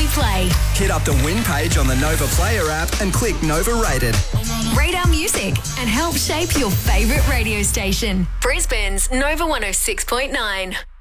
we play. Hit up the win page on the Nova Player app and click Nova Rated. Rate our music and help shape your favourite radio station. Brisbane's Nova 106.9.